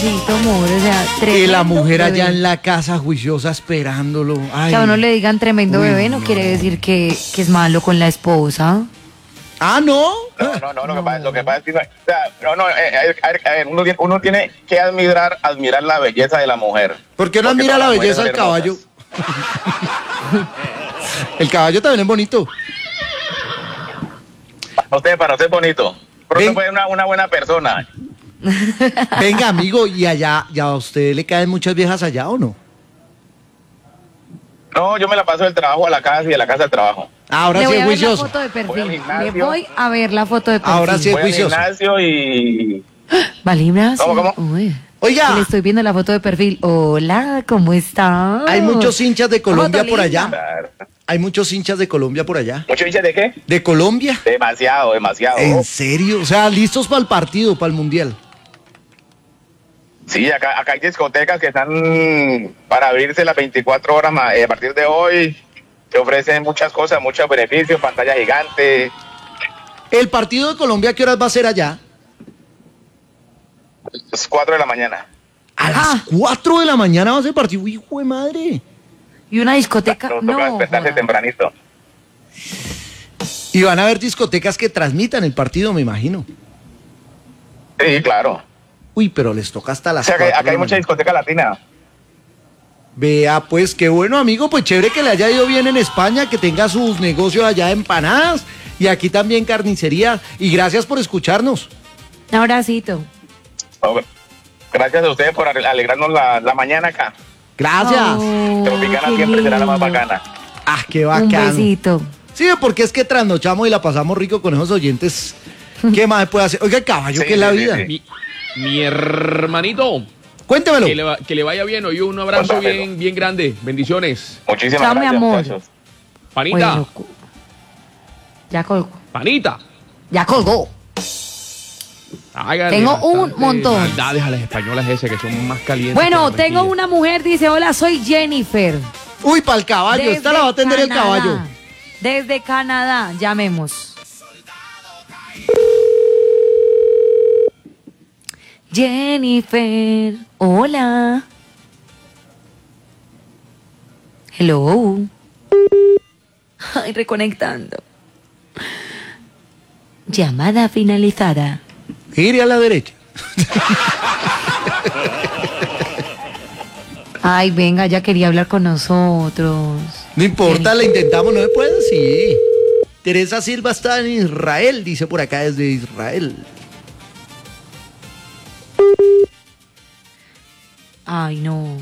Pobrecito amor, o sea, Y tremendo la mujer allá bebé. en la casa juiciosa esperándolo. Ay. Que a uno le digan tremendo Uy, bebé no no. quiere decir que es malo con la esposa. Ah, ¿no? No, lo que pasa es que, o sea, a ver, uno tiene que admirar la belleza de la mujer. ¿Por qué no Porque admira todas la las mujeres belleza del son caballo? hermosas. El caballo también es bonito. Para usted es bonito. Pero Ven. usted fue una buena persona. Venga, amigo, ¿y allá, ya a usted le caen muchas viejas allá o no? No, yo me la paso del trabajo a la casa y de la casa al trabajo. Ahora Le sí voy es a ver la juicioso. foto de Voy al perfil. gimnasio. Le voy a ver la foto de perfil. Ahora sí es Voy al juicioso. gimnasio y... ¿Va al gimnasio? ¿Cómo? Uy. Oiga. Le estoy viendo la foto de perfil. Hola, ¿cómo está? Hay muchos hinchas de Colombia por allá. Claro. Hay muchos hinchas de Colombia por allá. ¿Mucho hinchas de qué? ¿De Colombia? Demasiado. ¿En serio? O sea, listos para el partido, para el mundial. Sí, acá hay discotecas que están para abrirse las 24 horas más. A partir de hoy te ofrecen muchas cosas, muchos beneficios, pantalla gigante. ¿El partido de Colombia a qué horas va a ser allá? Es 4 de la mañana. A las 4 de la mañana va a ser el partido. Hijo de madre. ¿Y una discoteca? Nos No. toca despertarse joda. tempranito. Y van a haber discotecas que transmitan el partido, me imagino. Sí, claro. Uy, pero les toca hasta O las sea, 4 acá hay mucha discoteca latina. Vea, pues qué bueno, amigo, pues chévere que le haya ido bien en España, que tenga sus negocios allá de empanadas y aquí también carnicería. Y gracias por escucharnos. Un abracito. Oh, gracias a ustedes por alegrarnos la mañana acá. Gracias. Oh, Tropicana qué siempre será la más lindo. bacana. Ah, qué Un bacano. besito. Sí, porque es que trasnochamos y la pasamos rico con esos oyentes. ¿Qué más puede hacer? Oiga, el caballo, Sí, que es la sí, vida. sí. Mi hermanito, Cuéntemelo. que le vaya bien. Hoy un abrazo Cuéntamelo. bien grande. Bendiciones. Muchísimas Chao, mi gracias, amor. muchachos. Panita, Bueno, ya colgó. panita. Ya colgó. Hágale Tengo un bastante montón. maldades a las españolas esas que son más calientes. Bueno, que la tengo mantequilla. una mujer, dice, hola, soy Jennifer. Uy, para el caballo. Esta la va a atender el Canadá. caballo. Desde Canadá, llamemos. Jennifer, hola. Hello. Ay, reconectando. Llamada finalizada. Gire a la derecha. Ay, venga, ya quería hablar con nosotros. No importa, la intentamos, no se puede, sí. Teresa Silva está en Israel, dice por acá desde Israel. Ay, no.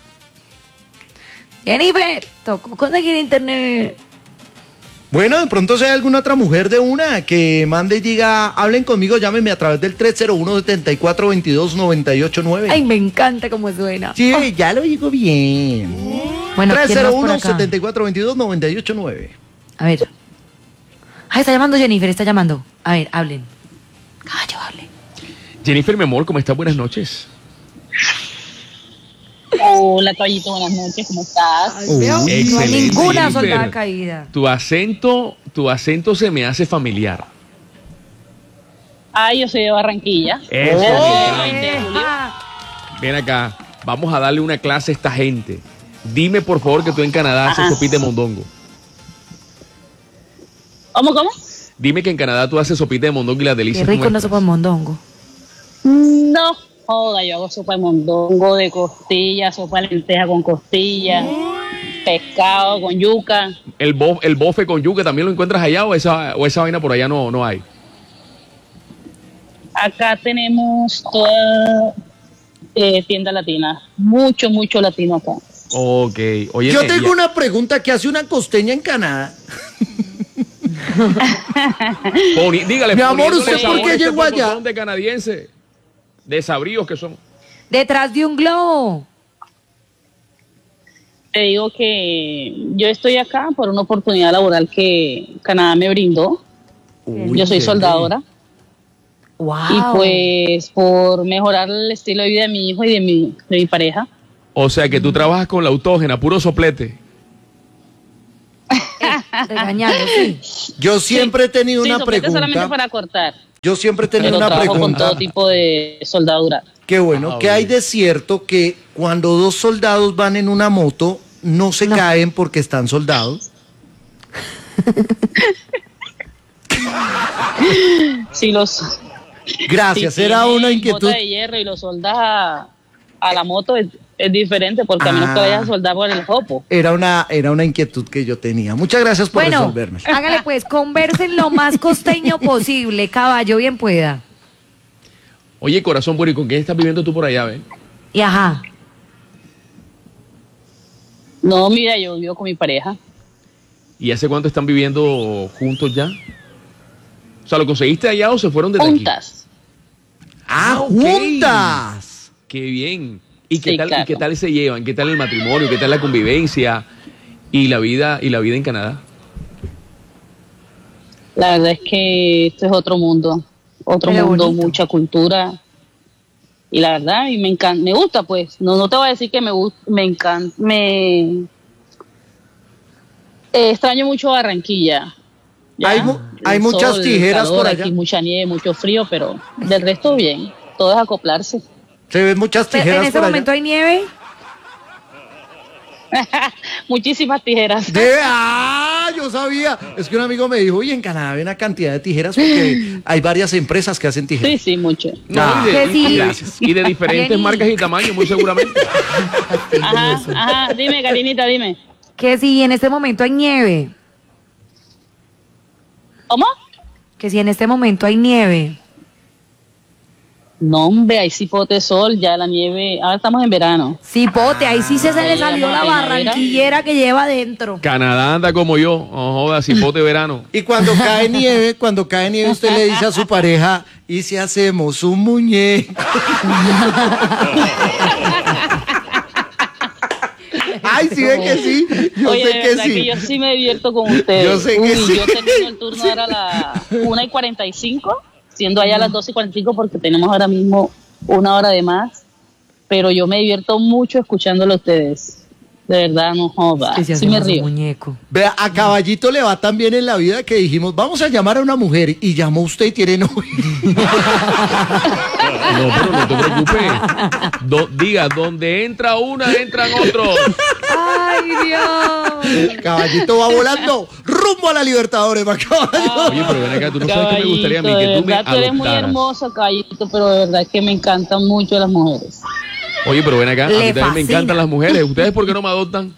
Jennifer, tocó conseguir internet. Bueno, de pronto si hay alguna otra mujer de una que mande y diga, hablen conmigo, llámenme a través del 301-7422-989. Ay, me encanta cómo suena. Sí, ya lo digo bien. Bueno, ¿quién más por acá? 301-7422-989. A ver. Ay, está llamando Jennifer, está llamando. A ver, hablen. Caballo, hablen. Jennifer, mi amor, ¿cómo estás? Buenas noches. Hola, Caballito, buenas noches, ¿cómo estás? Uy, No hay excelente, ninguna Jennifer. soldada caída. Tu acento se me hace familiar. Yo soy de Barranquilla. Eso, Nací el bien. 20 de julio. Ven acá, vamos a darle una clase a esta gente. Dime, por favor, que tú en Canadá haces Ajá. sopita de mondongo. ¿Cómo? Dime que en Canadá tú haces sopita de mondongo y las Qué delicias. rico una nuestras. sopa de mondongo. No, joda, yo hago sopa de mondongo, de costilla, sopa de lenteja con costilla, pescado con yuca. El bofe con yuca también lo encuentras allá o esa vaina por allá no hay. Acá tenemos toda tienda latina, mucho latino acá. Ok, oye. Yo tengo una pregunta que hace una costeña en Canadá. Dígale, Mi amor, poniéndole ¿usted por sabor qué a este llegó allá? pocotón de canadiense, de sabríos que son. Detrás de un globo. Te digo que yo estoy acá por una oportunidad laboral que Canadá me brindó. Uy, Yo soy qué soldadora. Wow. Y pues por mejorar el estilo de vida de mi hijo y de mi pareja. O sea que tú trabajas con la autógena, puro soplete. Regañando, sí. Yo siempre he tenido Sí, una soplete solamente pregunta. para cortar. Yo siempre he tenido pero una trabajo con pregunta. todo tipo de soldadura. Qué bueno, ¿qué hay de cierto que cuando dos soldados van en una moto no se caen porque están soldados? Si los Gracias, si era tienen una inquietud. bota de hierro y lo soldas a la moto es diferente, porque a menos que vayas a soldar por el jopo. Era una inquietud que yo tenía. Muchas gracias por Bueno, resolverme. hágale pues, conversen lo más costeño posible, caballo, bien pueda. Oye, corazón, bueno, ¿y con quién estás viviendo tú por allá, ven? Y ajá, No, mira, yo vivo con mi pareja. ¿Y hace cuánto están viviendo juntos ya? O sea, ¿lo conseguiste allá o se fueron desde aquí? Juntas. ¡Ah, ok. juntas! Qué bien. ¿Y qué Sí, tal, claro. ¿y qué tal se llevan? ¿Qué tal el matrimonio? ¿Qué tal la convivencia? Y la vida en Canadá. La verdad es que esto es otro mundo, Pero bonito. mucha cultura. Y la verdad, a mí me encanta, me gusta, pues. No te voy a decir que me gusta, me encanta, extraño mucho Barranquilla. ¿ya? Hay El muchas sol, el tijeras calor, por allá. aquí mucha nieve, mucho frío, pero del resto bien. Todo es acoplarse. Se ven muchas pero tijeras en este por momento allá. hay nieve. Muchísimas tijeras. Yo sabía. Es que un amigo me dijo, oye, en Canadá hay una cantidad de tijeras porque hay varias empresas que hacen tijeras. Sí, sí, mucho. No, Ah. y, de, Que sí. y de diferentes Jenny. marcas y tamaños, muy seguramente. Ajá. Dime, Karinita, dime. Que si en este momento hay nieve. ¿Cómo? Que si en este momento hay nieve. No, hombre, ahí sí pote sol, ya la nieve. Ahora estamos en verano. Sí, pote, ahí sí se le salió la barranquillera que lleva adentro. Canadá anda como yo. No jodas, cipote verano. Y cuando cae nieve, usted le dice a su pareja, ¿y si hacemos un muñeco? Ay, sí ve que sí. Yo Oye, sé de que verdad sí. que yo sí me divierto con ustedes. Yo sé que sí. Yo termino el turno ahora a las 1:45, siendo allá a las 2:45 porque tenemos ahora mismo una hora de más. Pero yo me divierto mucho escuchándolo a ustedes. De verdad, no joda. Que si Sí me hacemos un río. muñeco. Vea, a Caballito le va tan bien en la vida que dijimos, vamos a llamar a una mujer. Y llamó usted y tiene novio. No, pero no te preocupes. Diga, donde entra una, entran otros. ¡Ay, Dios! Caballito va volando rumbo a la Libertadores, va caballo. Oye, pero ven acá, tú no sabes que me gustaría a mí, Caballito, que de tú me verdad, tú eres muy adoptaras. hermoso, caballito, pero de verdad que me encantan mucho las mujeres. Oye, pero ven acá, a mí Le también me fascina. encantan las mujeres. ¿Ustedes por qué no me adoptan?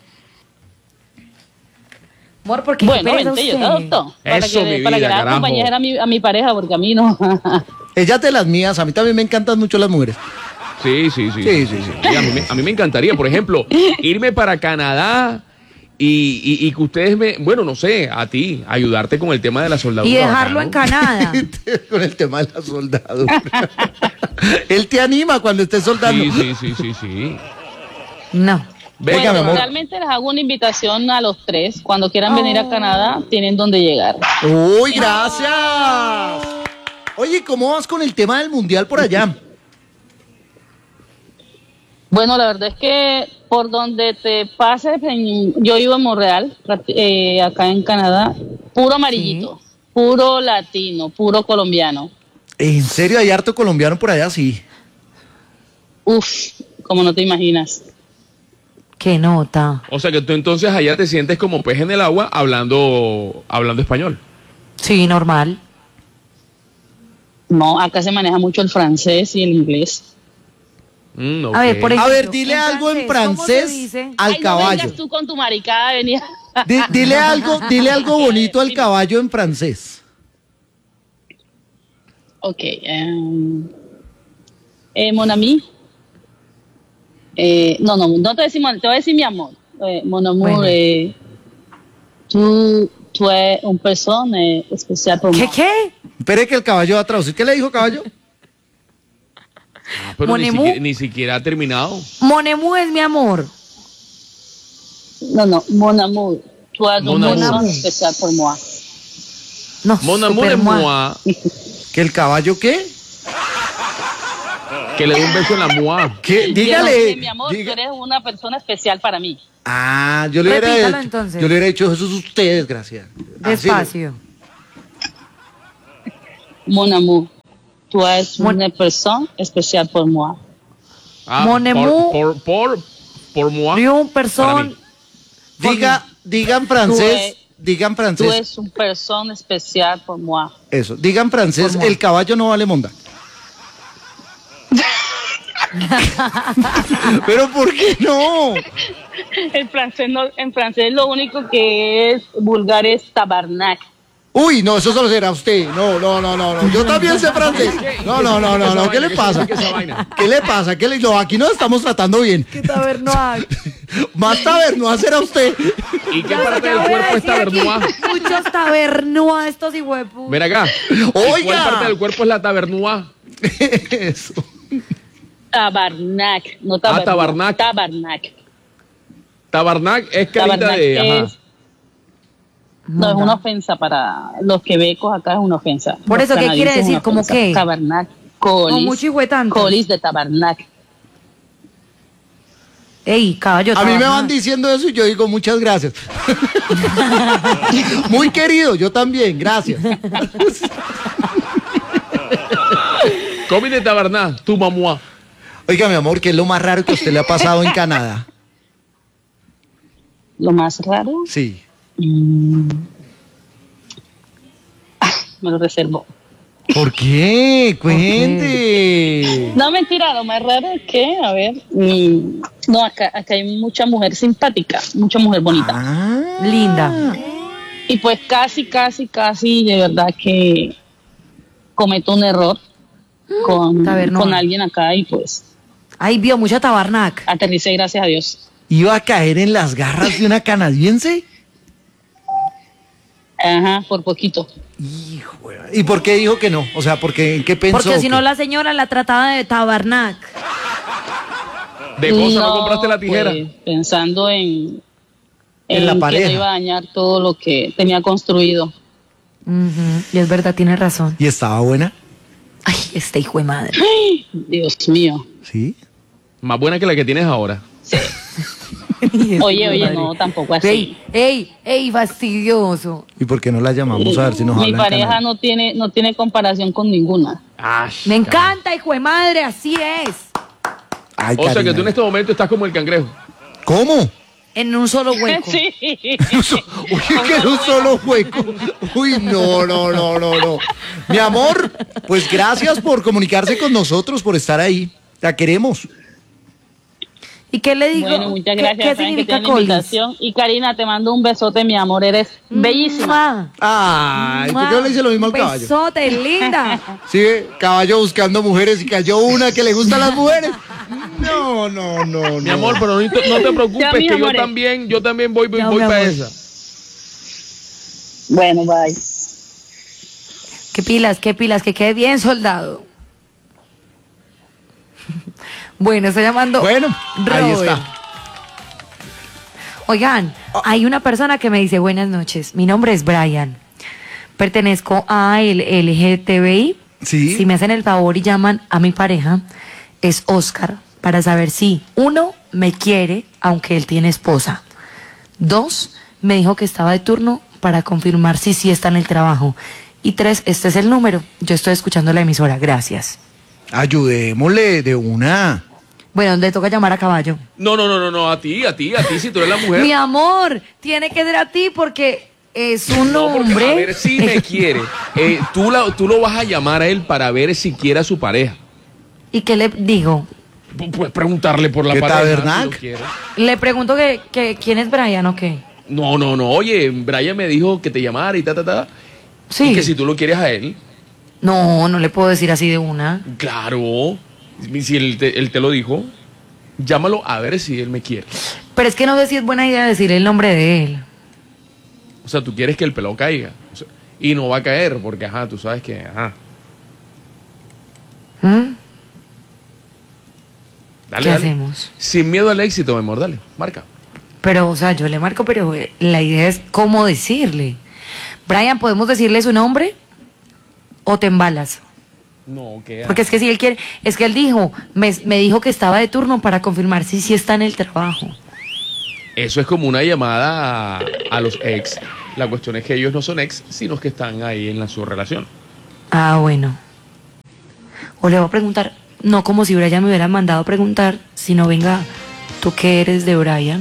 Amor, porque Bueno, vente, yo te adopto. Eso, mi para que vida, le carajo. acompañar a mi pareja, porque a mí no. Ella de las mías, a mí también me encantan mucho las mujeres. Sí. Sí, sí, sí. Y a mí me encantaría, por ejemplo, irme para Canadá y que ustedes bueno, no sé, a ti, ayudarte con el tema de la soldadura. Y dejarlo en bacano. Canadá. Con el tema de la soldadura. Él te anima cuando estés soldando. Sí. No. Venga, Bueno, mi amor. realmente les hago una invitación a los tres. Cuando quieran venir a Canadá, tienen donde llegar. Uy, gracias. Oye, ¿cómo vas con el tema del mundial por allá? Bueno, la verdad es que por donde te pases, yo vivo en Montreal, acá en Canadá, puro amarillito, puro latino, puro colombiano. ¿En serio hay harto colombiano por allá? Sí. Uf, como no te imaginas. Qué nota. O sea que tú entonces allá te sientes como pez en el agua hablando español. Sí, normal. No, acá se maneja mucho el francés y el inglés. Ok. A ver, por A ejemplo, ver, dile algo en ¿cómo se francés dice? al Ay, no caballo. vengas tú con tu maricada, venía. Dile algo bonito al caballo en francés. Ok. Mon ami. No te decimos, te voy a decir mi amor. Mon amour, Bueno. tú eres una persona especial por mí. ¿Qué? Espere que el caballo va a traducir. ¿Qué le dijo caballo? Pero Monemu. ni siquiera ha terminado. Monemu es mi amor. No, mon amour. Tú eres Mon una amour. persona especial por mí. No, Mon amour super es moi. moi. ¿Que el caballo qué? Que le dé un beso en la moi. ¿Qué? Que Dígale. mi amor, diga- tú eres una persona especial para mí. Ah, yo Repítalo, le entonces. hubiera dicho eso es usted, desgraciada. Así. Despacio. Mon amour. Tú eres una persona especial por moi. Mon amour. Por moi. Une Para personne. mí. Digan francés, digan Tú francés. eres una persona especial por moi. Eso, digan francés, ¿Cómo? el caballo no vale monda. Pero ¿por qué no? En francés lo único que es vulgar es tabarnak. Uy, no, eso solo será usted. No. Yo también sé francés. No. ¿Qué le pasa? ¿Qué le pasa? No, aquí nos estamos tratando bien. ¿Qué tabernoa? Más tabernoa será usted. ¿Y qué parte del cuerpo es tabernúa? Muchos tabernoa estos hijuepus. Ven acá. ¿Y Oiga. ¿Cuál parte del cuerpo es la tabernúa? Eso. Tabarnak, no tabarnak. tabarnak. Tabarnak. Tabarnak es carita Tabarnak de... Ajá. No, es una ofensa para los quebecos acá, es una ofensa. Por Los eso, ¿qué quiere canadienses es decir? una ¿Cómo ofensa. qué? Tabarnak, Como colis. mucho hijuetanto. Colis de tabarnak. Ey, caballo. A mí me tabernoa. van diciendo eso y yo digo muchas gracias. Muy querido, yo también, gracias. Comi de taberná, tu mamá. Oiga, mi amor, ¿qué es lo más raro que a usted le ha pasado en Canadá? Lo más raro, Sí. me lo reservo. ¿Por qué? Cuente. No, mentira, lo más raro es que, a ver, no, acá hay mucha mujer simpática, mucha mujer bonita. Ah. Linda. Y pues casi, de verdad que cometo un error Tabernoa. con alguien acá y pues Ahí vio mucha tabarnak. aterricé, gracias a Dios. ¿Iba a caer en las garras de una canadiense? Ajá, por poquito. Hijo, ¿y por qué dijo que no? O sea, ¿en qué pensó? Porque si no que- la señora la trataba de tabarnak. ¿De cosa no compraste la tijera? Pues, pensando en la que pareja. no iba a dañar todo lo que tenía construido. Ujú, y es verdad, tiene razón. ¿Y estaba buena? Ay, este hijo de madre. Dios mío. Sí. Más buena que la que tienes ahora. Oye, no, tampoco así. Ey, fastidioso. ¿Y por qué no la llamamos a ver si nos Mi habla en pareja canadiense? no tiene comparación con ninguna. Me encanta, hijo de madre, así es. Ay, O sea que Karina. tú en este momento estás como el cangrejo. ¿Cómo? En un solo hueco. Sí. Uy, que era un solo hueco. Uy, no. Mi amor, pues gracias por comunicarse con nosotros, por estar ahí. La queremos. ¿Y qué le digo? Bueno, muchas ¿Qué- gracias. ¿Qué, saben que significa tienen la colis? invitación. Y Karina, te mando un besote, mi amor. Eres bellísima. Ay, ¿por qué no le dice lo mismo al caballo? Besote, linda. Sí, caballo buscando mujeres y cayó una que le gustan las mujeres. No. Mi amor, pero no te preocupes, Ya, mis que amores. yo también voy Ya, mi para amor. esa. Bueno, bye. Qué pilas, que quede bien, soldado. Bueno, está llamando. Bueno, ahí Robert. está. Oigan, hay una persona que me dice buenas noches. Mi nombre es Brian. Pertenezco a el LGTBI. Sí. Si me hacen el favor y llaman a mi pareja, es Oscar, para saber si, 1, me quiere, aunque él tiene esposa. 2, me dijo que estaba de turno para confirmar si sí está en el trabajo. Y 3, este es el número. Yo estoy escuchando la emisora. Gracias. Ayudémosle de una. Bueno, le toca llamar a caballo. No, a ti, si tú eres la mujer. Mi amor, tiene que ser a ti porque es un No, porque, hombre. a ver si me quiere. Tú lo vas a llamar a él para ver si quiere a su pareja. ¿Y qué le digo? Puedes preguntarle por la ¿Qué pareja. tabernac? si lo quiere. Le pregunto que quién es Brian o qué. No. Oye, Brian me dijo que te llamara y ta. Sí. Y que si tú lo quieres a él, No le puedo decir así de una. claro. Si él te lo dijo, llámalo a ver si él me quiere. Pero es que no sé si es buena idea decir el nombre de él. O sea, tú quieres que el pelado caiga. O sea, y no va a caer porque, tú sabes que, ¿Mm? Dale, ¿Qué dale. hacemos? Sin miedo al éxito, mi amor, dale, marca. Pero, o sea, yo le marco, pero la idea es cómo decirle. Brian, ¿podemos decirle su nombre? ¿O te embalas? No, que Porque es que si él quiere, es que él dijo, me dijo que estaba de turno para confirmar si sí está en el trabajo. eso es como una llamada a los ex. La cuestión es que ellos no son ex, sino que están ahí en su relación. Ah, bueno. O le voy a preguntar, no como si Brian me hubiera mandado a preguntar, sino venga, ¿tú qué eres de Brian?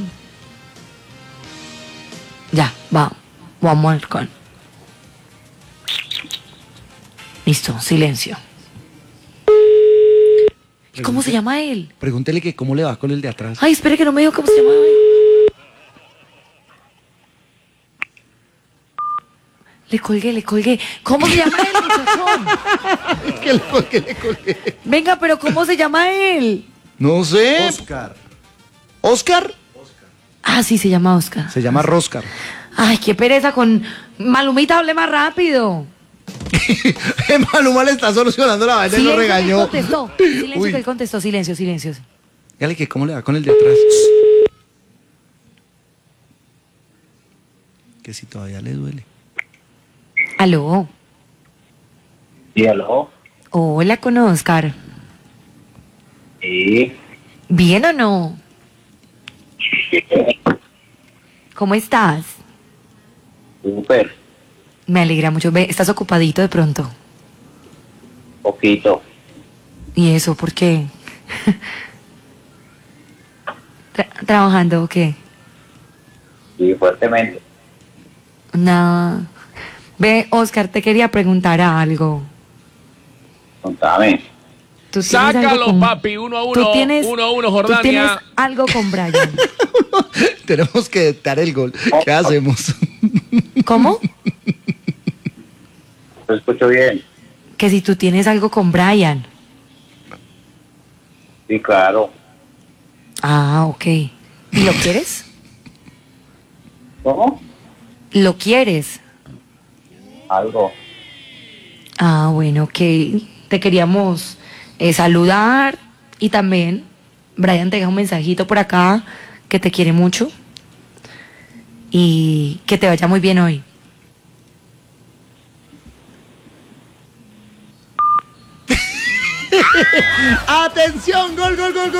Ya, va, vamos al con. Listo, silencio. ¿Y cómo se llama él? Pregúntele que cómo le va con el de atrás. Ay, espere que no me dijo cómo se llama él. Le colgué. ¿Cómo se llama él, muchachón? Que le colgué. Venga, pero ¿cómo se llama él? No sé. ¿Oscar? Ah, sí, se llama Oscar. Se llama Roscar. Ay, qué pereza con... Malumita, hable más rápido. Maluma le está solucionando la vaina y lo Silencio, regañó. que él contestó. Silencio, Uy. que él contestó. Silencio. Dígale que cómo le va con el de atrás. Que si todavía le duele. Aló. Sí, aló. Hola, con Oscar. Sí. ¿Bien o no? ¿Cómo estás? Súper. Me alegra mucho. Ve, ¿estás ocupadito de pronto? Poquito. ¿Y eso por qué? ¿Trabajando o qué? Sí, fuertemente. Nada. Ve, Oscar, te quería preguntar algo. Contame. ¿Tú tienes algo Sácalo, con- papi, 1-1, tú tienes- 1-1, ¿Tú tienes Jordania. algo con Brian? Tenemos que dar el gol. ¿Qué hacemos? ¿Cómo? Lo escucho bien. Que si tú tienes algo con Brian. Sí, claro. Ah, ok. ¿Y lo quieres? ¿Cómo? ¿Lo quieres? Algo. Ah, bueno, ok. Te queríamos saludar y también Brian te deja un mensajito por acá que te quiere mucho y que te vaya muy bien hoy. Atención, gol.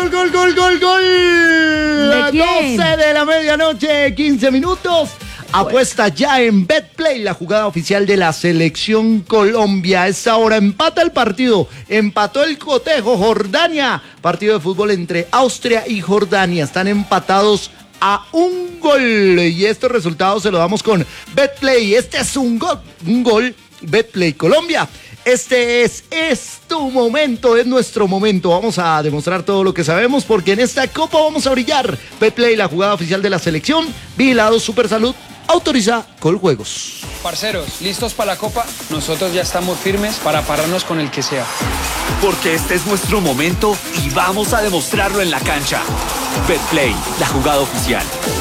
¿De quién? 12 de la medianoche, 15 minutos. Apuesta ya en BetPlay, la jugada oficial de la Selección Colombia. A esta hora empata el partido, empató el cotejo Jordania. Partido de fútbol entre Austria y Jordania. Están empatados a un gol. Y estos resultados se los damos con BetPlay. Este es un gol, BetPlay Colombia. Este es tu momento, es nuestro momento. Vamos a demostrar todo lo que sabemos porque en esta copa vamos a brillar. BetPlay, la jugada oficial de la selección. Vigilado Supersalud, autoriza Coljuegos. Parceros, ¿listos para la copa? Nosotros ya estamos firmes para pararnos con el que sea. Porque este es nuestro momento y vamos a demostrarlo en la cancha. BetPlay, la jugada oficial.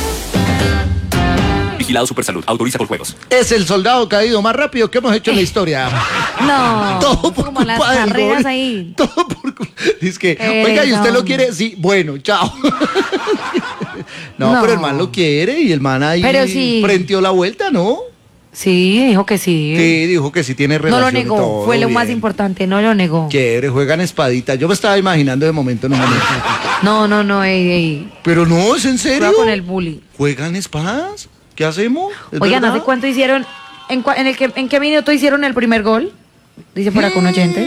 Vigilado Supersalud, autoriza Coljuegos. Es el soldado caído más rápido que hemos hecho en la historia. No, Todo por como las culpa del carreras gol. ahí. Todo por culpa. Dice que, oiga, ¿y usted lo quiere? Sí, bueno, chao. No, No. pero el man lo quiere y el man ahí Pero sí. prendió la vuelta, ¿no? Sí, dijo que sí. Sí, dijo que sí tiene No relación. lo y negó, todo fue lo más bien. importante, no lo negó. Chévere, juegan espadita. Yo me estaba imaginando de momento en un momento. No, ey. Pero no, es en serio. Juega con el bully. ¿Juegan espadas? ¿Qué hacemos? ¿Es Oigan, verdad? ¿hace cuánto hicieron? ¿En qué minuto hicieron el primer gol? Dice por acá un oyente.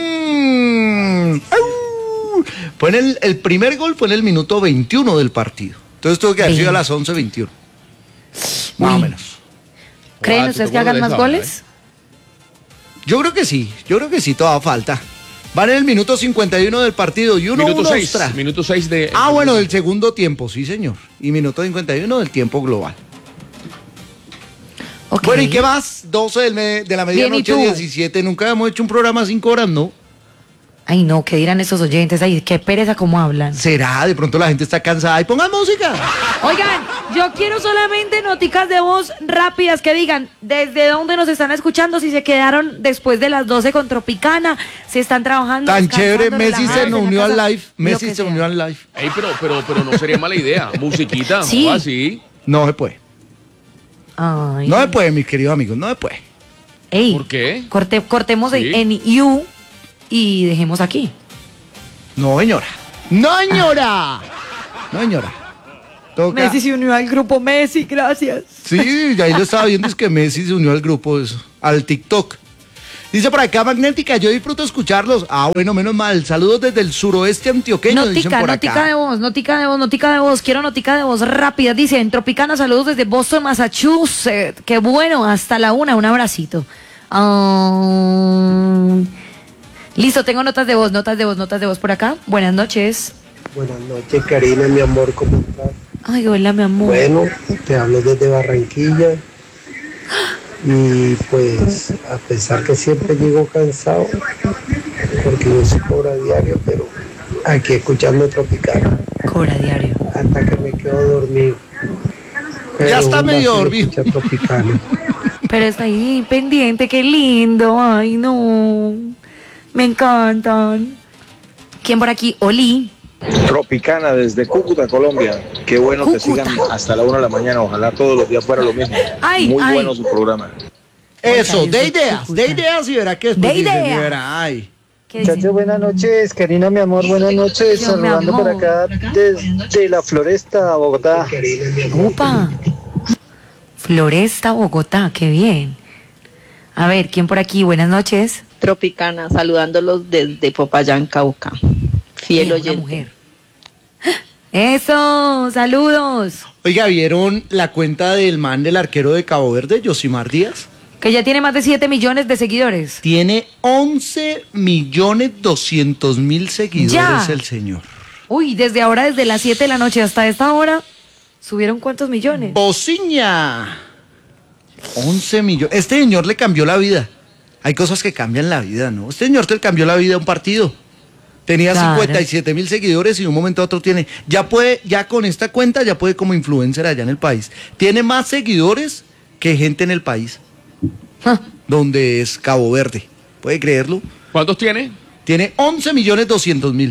¡Au! Fue el primer gol fue en el minuto 21 del partido. Entonces tuvo que haber sido a las 11:21. Más o Uy. menos. ¿Creen Guau, ustedes ¿tú que hagan cómo más ves ahora, goles? Yo creo que sí, todavía falta. Van en el minuto 51 del partido y 1-1 Minuto 6 de... Ah, bueno, del segundo tiempo, sí, señor. Y minuto 51 del tiempo global. Ok. Bueno, ¿y qué más? 12 de la medianoche, tú? 17. Nunca hemos hecho un programa 5 horas, ¿no? Ay, no, ¿qué dirán esos oyentes? Ay, qué pereza cómo hablan. ¿Será? De pronto la gente está cansada. ¡Y pongan música! Oigan, yo quiero solamente noticas de voz rápidas que digan desde dónde nos están escuchando, si se quedaron después de las 12 con Tropicana, si están trabajando. Tan descansando, chévere, Messi relajados se en la unió al casa, live. lo Messi que se sea. unió al live. Ey, pero no sería mala idea. Musiquita, Sí. o así. No se puede. Ay. No se puede, mis queridos amigos, no se puede. Ey, ¿Por qué? cortemos Sí. en You y dejemos aquí. No, señora. ¡No, señora! No, señora. Toca. Messi se unió al grupo Messi, gracias. Sí, y ahí lo estaba viendo, es que Messi se unió al grupo, eso, al TikTok. Dice por acá Magnética, yo disfruto escucharlos. Ah, bueno, menos mal. Saludos desde el suroeste antioqueño, dicen por Notica acá. de voz, notica de voz, notica de voz. Quiero notica de voz rápida. Dicen, Tropicana, saludos desde Boston, Massachusetts. Qué bueno, hasta la 1, un abracito. Listo, tengo notas de voz por acá. Buenas noches. Buenas noches, Karina, mi amor, ¿cómo estás? Ay, hola, mi amor. Bueno, te hablo desde Barranquilla y pues a pesar que siempre llego cansado, porque yo soy cobra diario, pero aquí escuchando Tropicana. Cobra diario. Hasta que me quedo dormido. Pero Ya está un medio vacío dormido. escuchar Tropicana. Pero está ahí pendiente, qué lindo. Ay, no. Me encantan. ¿Quién por aquí? Oli. Tropicana desde Cúcuta, Colombia. Qué bueno que Cúcuta. sigan hasta la 1 de la mañana. Ojalá todos los días fuera lo mismo. Ay, Muy ay. bueno su programa. Eso, Oiga, de yo soy ideas y verá que después De dicen, y ideas. verá, ay. ¿Qué dicen? Muchachos, buenas noches, Karina, mi amor, buenas noches. Yo, mi Saludando por amor. acá desde la Floresta, Bogotá. Upa. Floresta, Bogotá, qué bien. A ver, ¿quién por aquí? Buenas noches. Tropicana, saludándolos desde Popayán, Cauca. Fiel Una oyente. mujer. Eso, saludos. Oiga, ¿vieron la cuenta del man del arquero de Cabo Verde, Yosimar Díaz? Que ya tiene más de 7 millones de seguidores. Tiene 11.200.000 seguidores Ya. el señor. Uy, desde ahora, desde las 7 de la noche hasta esta hora, ¿subieron cuántos millones? Bociña. 11 millones. Este señor le cambió la vida. Hay cosas que cambian la vida, ¿no? Este señor te cambió la vida a un partido. Tenía Claro. 57.000 seguidores y de un momento a otro tiene, ya con esta cuenta ya puede como influencer allá en el país. Tiene más seguidores que gente en el país, Ja. donde es Cabo Verde. ¿Puede creerlo? ¿Cuántos tiene? Tiene 11.200.000.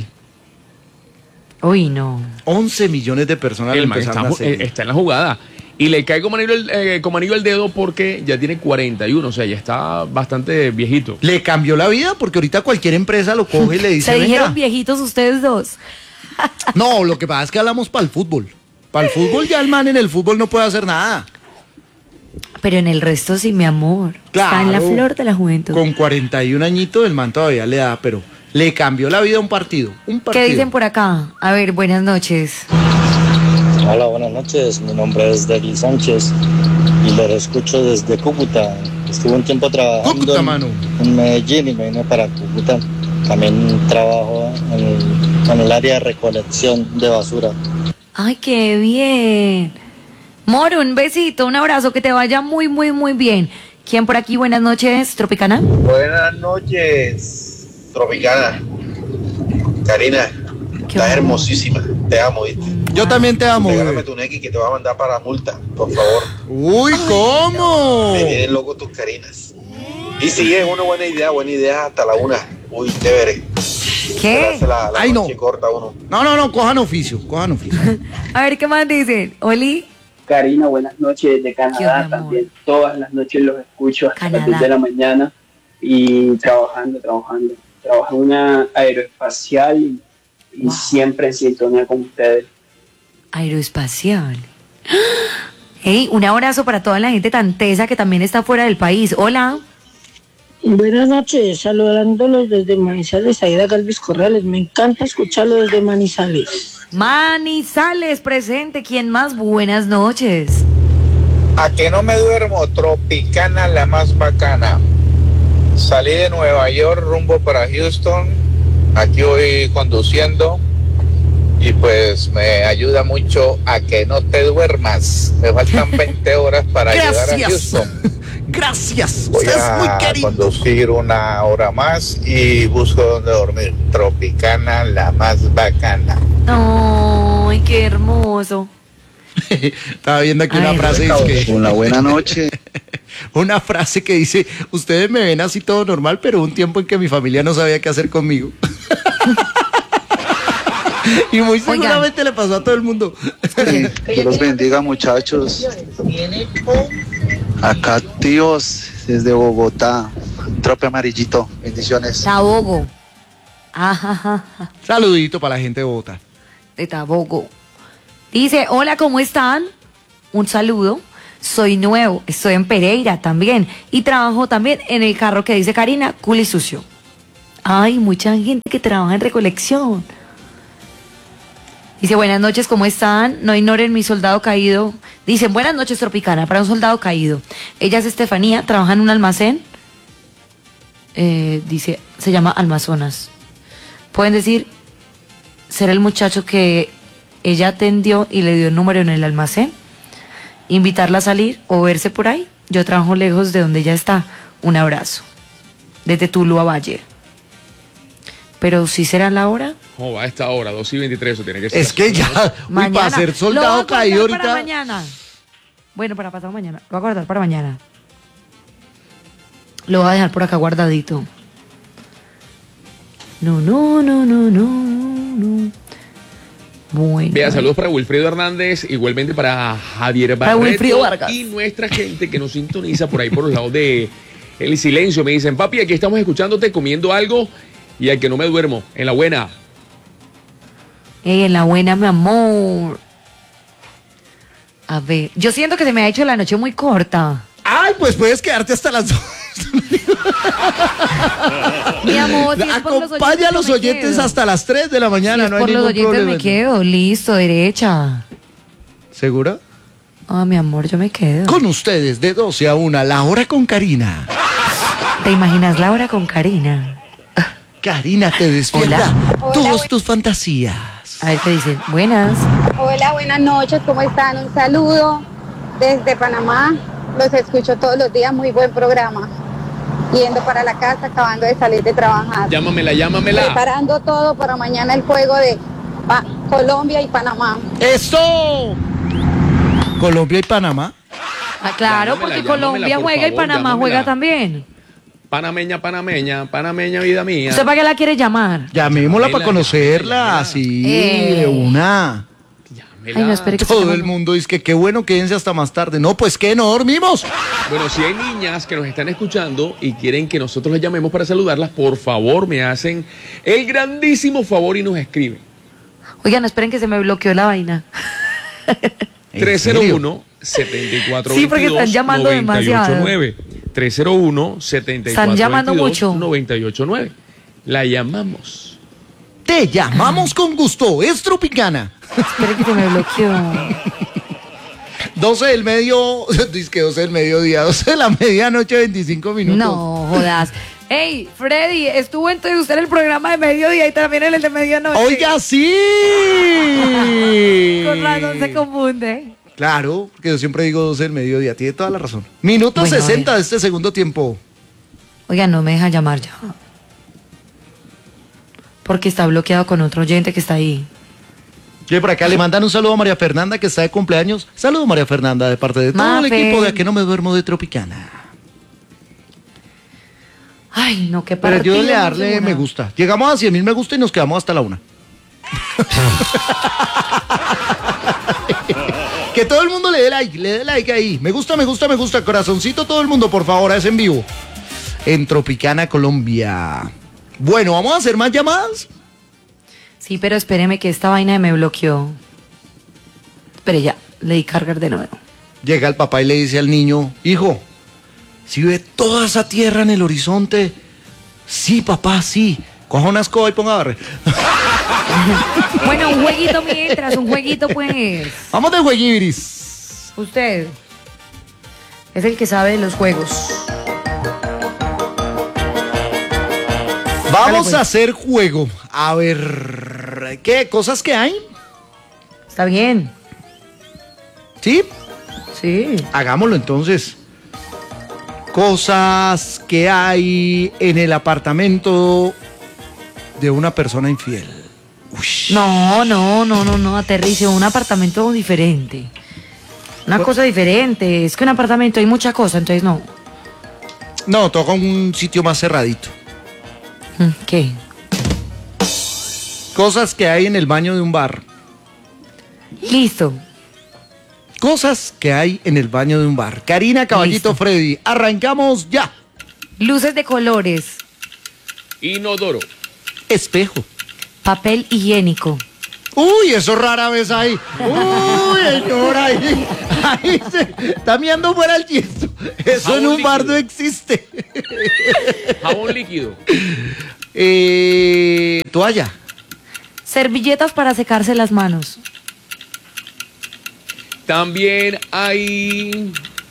Uy, no. 11 millones de personas le El man empezaron a seguir. está en la jugada. Y le cae como anillo al dedo porque ya tiene 41, o sea, ya está bastante viejito. Le cambió la vida porque ahorita cualquier empresa lo coge y le dice, Se dijeron venga. viejitos ustedes dos. No, lo que pasa es que hablamos para el fútbol. Para el fútbol ya el man en el fútbol no puede hacer nada. Pero en el resto sí, mi amor. Está en la Claro. flor de la juventud. Con 41 añitos el man todavía le da, pero le cambió la vida a un partido. ¿Qué dicen por acá? A ver, buenas noches. Hola, buenas noches. Mi nombre es David Sánchez y los escucho desde Cúcuta. Estuve un tiempo trabajando Cúcuta, mano. en Medellín y me vine para Cúcuta. También trabajo en el área de recolección de basura. Ay, qué bien. Moro, un besito, un abrazo, que te vaya muy, muy, muy bien. ¿Quién por aquí? Buenas noches, Tropicana. Buenas noches, Tropicana. Karina, estás hermosísima. Te amo, ¿viste? Yo también te amo, Regálame bebé. tu Neki que te va a mandar para multa, por favor. Uy, ¿cómo? Me tienen loco tus Karinas. Y sí, es una buena idea hasta la 1. Uy, chévere. ¿Qué? La Ay, no. noche corta uno. No, cojan oficio. A ver, ¿qué más dicen? Oli. Karina, buenas noches desde ¿Qué onda, Canadá. amor? También todas las noches los escucho hasta las Canadá. 10 de la mañana y trabajando. Trabajo en una aeroespacial y Wow. siempre en sintonía con ustedes. Aeroespacial. Hey, un abrazo para toda la gente tan tesa que también está fuera del país. Hola. Buenas noches, saludándolos desde Manizales, Aida Galvis Corrales. Me encanta escucharlo desde Manizales. Manizales presente. ¿Quién más? Buenas noches. A que no me duermo, Tropicana la más bacana. Salí de Nueva York rumbo para Houston. Aquí voy conduciendo y pues me ayuda mucho a que no te duermas. Me faltan 20 horas para llegar a Gracias. Houston. Gracias. Voy Usted es muy a querido. conducir 1 hora más y busco dónde dormir. Tropicana la más bacana. Ay, qué hermoso. Estaba viendo aquí una Ay, frase que... Una buena noche. Una frase que dice, ustedes me ven así todo normal, pero un tiempo en que mi familia no sabía qué hacer conmigo. Y muy seguramente le pasó a todo el mundo. Dios los bendiga, muchachos. Acá, tíos, desde Bogotá. Trope amarillito. Bendiciones. Tabogo. Ajá. Saludito para la gente de Bogotá. De Tabogo. Dice, hola, ¿cómo están? Un saludo. Soy nuevo, estoy en Pereira también y trabajo también en el carro que dice Karina, cool y sucio. Ay, mucha gente que trabaja en recolección. Dice, buenas noches, ¿cómo están? No ignoren mi soldado caído. Dicen, buenas noches, Tropicana, para un soldado caído. Ella es Estefanía, trabaja en un almacén. Dice, se llama Almazonas. Pueden decir, ¿será el muchacho que ella atendió y le dio el número en el almacén? Invitarla a salir o verse por ahí. Yo trabajo lejos de donde ella está. Un abrazo. Desde Tuluá Valle. Pero si será la hora. ¿Cómo va a esta hora? 2:23, eso tiene que ser. Es que ya, Mañana. para ser soldado Lo voy a guardar caído ahorita. para mañana. Bueno, para pasado mañana. Lo voy a guardar para mañana. Lo voy a dejar por acá guardadito. No. Bueno. Vea, saludos para Wilfrido Hernández, igualmente para Javier Para Barreto Wilfrido Vargas. y nuestra gente que nos sintoniza por ahí por los lados de El Silencio. Me dicen, papi, aquí estamos escuchándote, comiendo algo y al que no me duermo. En la buena. En la buena, mi amor. A ver, yo siento que se me ha hecho la noche muy corta. Ay, pues puedes quedarte hasta las 2. Mi amor, si es por los Acompaña a los yo me oyentes quedo. hasta las 3 de la mañana, Si es no hay por los ningún oyentes problema. me quedo, listo, derecha. ¿Segura? Ah, mi amor, yo me quedo. Con ustedes, de 12 a 1, la hora con Karina. ¿Te imaginas la hora con Karina? Karina te despierta Hola. todas tus fantasías. A ver qué dicen. Buenas. Hola, buenas noches, ¿cómo están? Un saludo desde Panamá. Los escucho todos los días, muy buen programa. Yendo para la casa, acabando de salir de trabajar. Llámamela. Preparando todo para mañana el juego de Colombia y Panamá. ¡Eso! Colombia y Panamá. Ah, claro, porque Colombia por juega y favor, Panamá llámamela. juega también. Panameña, vida mía. ¿Usted para qué la quiere llamar? Llamémosla para conocerla, sí, de una. Ay, no, espere que se Todo llama. el mundo dice que qué bueno, quédense hasta más tarde. No, pues que no dormimos. Bueno, si hay niñas que nos están escuchando y quieren que nosotros las llamemos para saludarlas, por favor me hacen el grandísimo favor y nos escriben. Oigan, no esperen que se me bloqueó la vaina. 301-7422-989. Sí, porque están llamando demasiado. 301-7422-989. Están llamando mucho. 989. La llamamos. Te llamamos con gusto, es Tropicana. Espera que se me bloqueó. 12 del medio, dice que 12 del mediodía, 12 de la medianoche, 25 minutos. No, jodas. Hey, Freddy, estuvo entonces usted en el programa de mediodía y también en el de medianoche. Oiga, sí. Con razón se confunde. Claro, porque yo siempre digo 12 del mediodía, tiene toda la razón. Minuto Bueno, 60 de este segundo tiempo. Oiga, no me deja llamar ya. Porque está bloqueado con otro oyente que está ahí. Y por acá le mandan un saludo a María Fernanda, que está de cumpleaños. Saludo, María Fernanda, de parte de todo el Mafe. equipo de A que no me duermo de Tropicana. Ay, no, qué Pero partido. ayúdenle a darle ninguna. me gusta. Llegamos a 100.000 me gusta y nos quedamos hasta la 1. Que todo el mundo le dé like ahí. Me gusta, corazoncito todo el mundo, por favor, es en vivo. En Tropicana, Colombia. Bueno, ¿vamos a hacer más llamadas? Sí, pero espéreme que esta vaina me bloqueó. Espere ya, le di cargar de nuevo. Llega el papá y le dice al niño, hijo, ¿si ve toda esa tierra en el horizonte? Sí, papá, sí. Coja una escoba y ponga a barrer. Bueno, un jueguito mientras, un jueguito pues. Vamos de jueguiris. Usted es el que sabe de los juegos. Vamos pues. a hacer juego. A ver, ¿qué cosas que hay? Está bien. ¿Sí? Sí. Hagámoslo entonces. Cosas que hay en el apartamento de una persona infiel. No, aterrice, un apartamento diferente. Una cosa diferente. Es que un apartamento hay mucha cosa, entonces no. No, toca un sitio más cerradito. ¿Qué? Cosas que hay en el baño de un bar. Listo. Cosas que hay en el baño de un bar. Karina, Caballito, Listo. Freddy, arrancamos ya. Luces de colores. Inodoro. Espejo. Papel higiénico. Uy, eso rara vez ahí. Uy, señora, ahí está mirando fuera el tiesto. Eso Jabón en un bar líquido. no existe. Jabón líquido. Toalla. Servilletas para secarse las manos. También hay...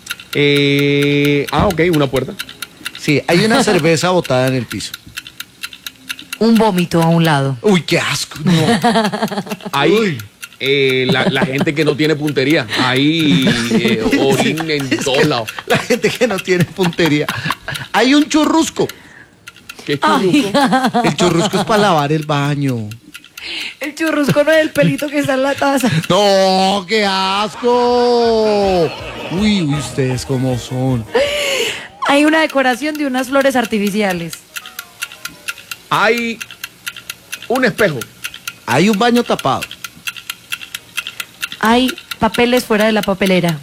ok, una puerta. Sí, hay una cerveza botada en el piso. Un vómito a un lado. Uy, qué asco. No. Hay la gente que no tiene puntería. Hay orín en todos lados. La gente que no tiene puntería. Hay un churrusco. ¿Qué churrusco? El churrusco es para lavar el baño. El churrusco no es el pelito que está en la taza. No, qué asco. Uy, ustedes cómo son. Hay una decoración de unas flores artificiales. Hay un espejo. Hay un baño tapado. Hay papeles fuera de la papelera.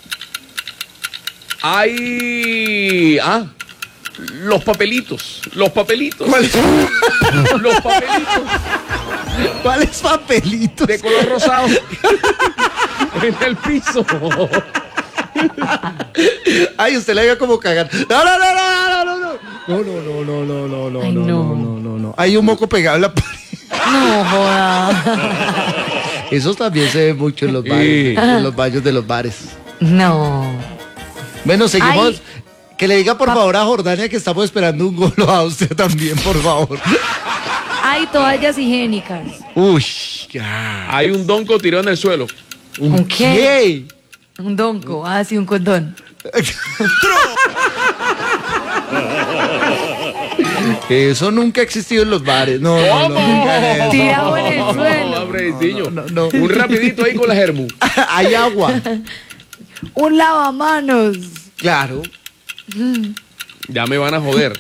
Hay... los papelitos. Los papelitos. ¿Cuáles? Los papelitos. ¿Cuáles papelitos? De color rosado. En el piso. Ay, usted la iba como cagando. No. Ay, no. No. Hay un moco pegado en la pared. No joda. Eso también se ve mucho en los baños, en los baños de los bares. No. Bueno, seguimos. Ay. Que le diga por favor a Jordania que estamos esperando un gol, a usted también, por favor. Hay toallas higiénicas. Uy, ya. Hay un donco tirado en el suelo. ¿Un qué? Un donco. Sí, un condón. Eso nunca ha existido en los bares. No. Tirado en el suelo. No. Un rapidito ahí con la germu. Hay agua. Un lavamanos. Claro. Ya me van a joder.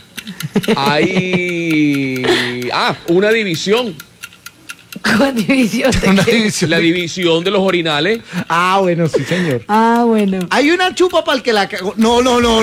Hay... una división. ¿Con división de Una qué? división. La división de los orinales. Bueno, sí, señor. Bueno. Hay una chupa para el que la cagó. No.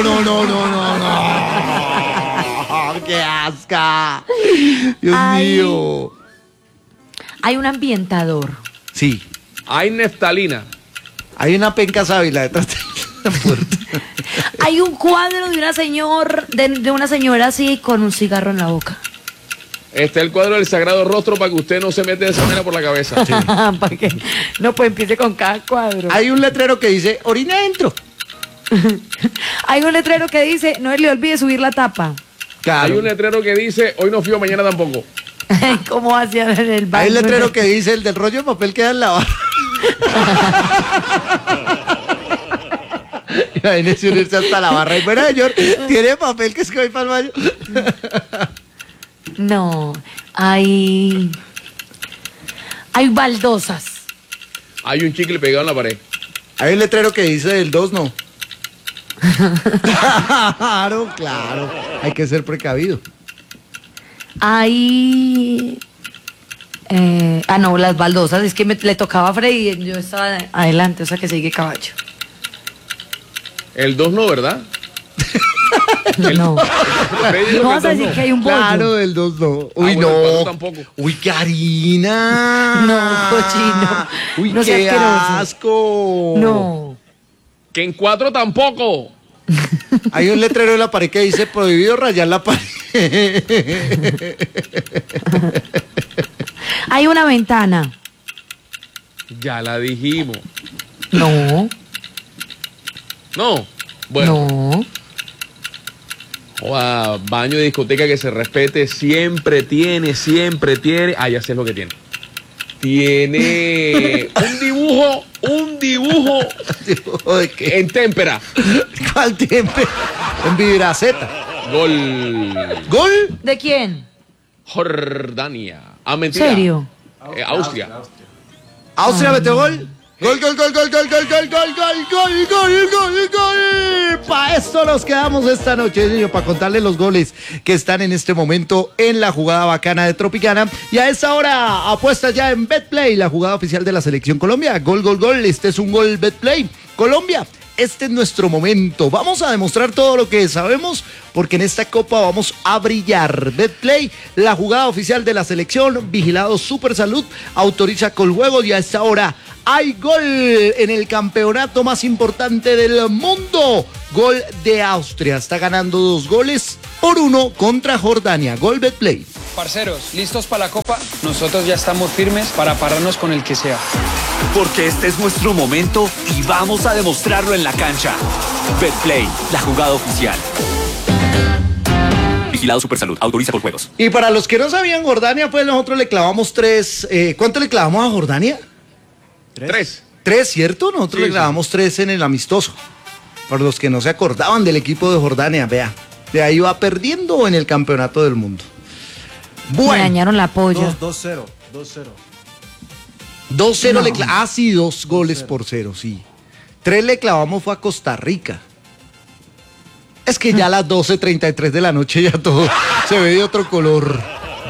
¡Qué asca! Dios mío. Hay un ambientador. Sí. Hay neftalina. Hay una penca sábila detrás de la puerta. Hay un cuadro de una señora así con un cigarro en la boca. Está el cuadro del Sagrado Rostro para que usted no se mete de esa manera por la cabeza. Sí. ¿Para qué? No, pues empiece con cada cuadro. Hay un letrero que dice, orina adentro. Hay un letrero que dice, no le olvide subir la tapa. Claro. Hay un letrero que dice, hoy no fío, mañana tampoco. ¿Cómo hacían en el baño? Hay un letrero que dice, el del rollo de papel queda en la barra. Imagínese unirse hasta la barra. Y bueno, señor, ¿tiene papel que es que voy para el baño? No, hay baldosas. Hay un chicle pegado en la pared. Hay un letrero que dice el 2 no. Claro. Hay que ser precavido. Hay... no, las baldosas. Es que le tocaba a Freddy y yo estaba adelante, o sea que sigue caballo. El 2 no, ¿verdad? No. No vas a decir que hay un bollo. Claro, del 2 no. Uy, bueno, el 4 no. tampoco. Uy, Karina. No, cochino. Uy, No sea qué asqueroso. asco. No. Que en 4 tampoco. Hay un letrero en la pared que dice prohibido rayar la pared. Hay una ventana. Ya la dijimos. No. No. Bueno. No. Baño de discoteca que se respete. Siempre tiene. Ya sé lo que tiene. Tiene un dibujo ¿De qué? en témpera. ¿Cuál témpera? En vibraceta. Gol. ¿Gol? ¿De quién? Jordania. Mentira. ¿Serio? Austria. ¿Austria metió gol? Gol. Para esto nos quedamos esta noche, niño, para contarles los goles que están en este momento en la jugada bacana de Tropicana. Y a esta hora apuesta ya en Betplay, la jugada oficial de la Selección Colombia. Gol. Este es un gol Betplay. Colombia este es nuestro momento. Vamos a demostrar todo lo que sabemos, porque en esta copa vamos a brillar. Betplay, la jugada oficial de la selección, vigilado Supersalud, autoriza Coljuegos y a esta hora hay gol en el campeonato más importante del mundo. Gol de Austria, está ganando 2-1 contra Jordania. Gol Betplay. Parceros, ¿listos para la Copa? Nosotros ya estamos firmes para pararnos con el que sea. Porque este es nuestro momento y vamos a demostrarlo en la cancha. Betplay, la jugada oficial. Vigilado Supersalud, autoriza Coljuegos. Y para los que no sabían, Jordania, pues nosotros le clavamos 3. ¿Cuánto le clavamos a Jordania? 3. 3, ¿cierto? Nosotros le clavamos 3 en el amistoso. Para los que no se acordaban del equipo de Jordania, vea. De ahí va perdiendo en el campeonato del mundo. Bueno. Me dañaron la polla. 2-0. 2-0 No. le clavamos. Ah, sí, 2 goles por 0, sí. 3 le clavamos fue a Costa Rica. Es que ya a las 12:33 de la noche ya todo se ve de otro color.